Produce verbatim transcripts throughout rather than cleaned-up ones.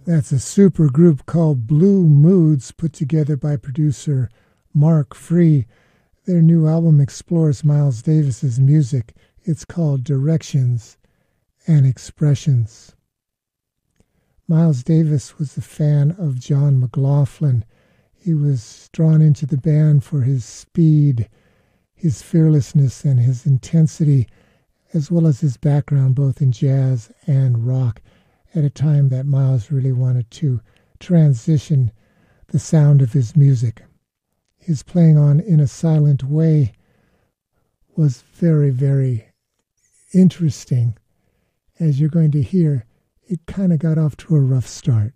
That's a super group called Blue Moods, put together by producer Mark Free. Their new album explores Miles Davis's music. It's called Directions and Expressions. Miles Davis was a fan of John McLaughlin. He was drawn into the band for his speed, his fearlessness, and his intensity, as well as his background both in jazz and rock, at a time that Miles really wanted to transition the sound of his music. His playing on In a Silent Way was very, very interesting. As you're going to hear, it kind of got off to a rough start.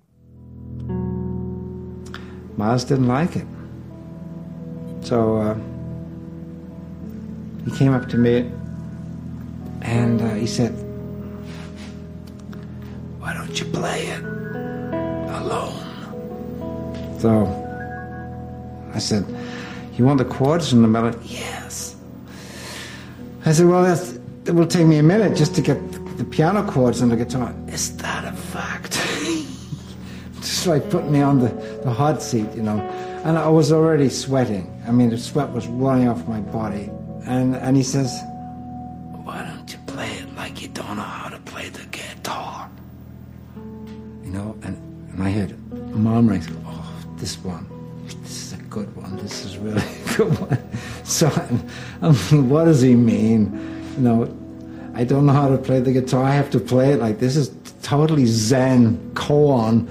Miles didn't like it. So uh, he came up to me and uh, he said, "Why don't you play it alone?" So I said, "You want the chords and the melody?" "Yes." I said, "Well, that's, it will take me a minute just to get the piano chords and the guitar." "Is that a fact?" Just like putting me on the, the hot seat, you know. And I was already sweating. I mean, the sweat was running off my body. And, and he says, "Why don't you play it like you don't know how to play the guitar?" You know, and, and I heard murmuring, "Oh, this one, this is a good one. This is really a good one." So, I mean, what does he mean? You know, I don't know how to play the guitar. I have to play it like this. Is totally Zen koan.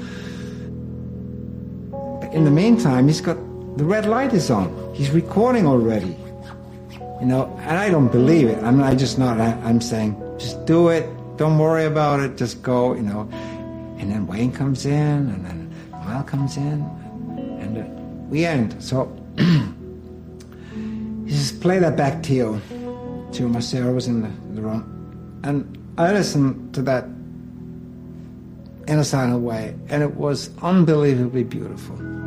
But in the meantime, he's got the red light is on. He's recording already. You know, and I don't believe it. I'm, I just not. I, I'm saying, just do it. Don't worry about it. Just go. You know. And then Wayne comes in, and then Miles comes in, and uh, we end. So he says, "Play that back to you." To Marcelo was in the, in the room. And I listened to that in a silent way, and it was unbelievably beautiful.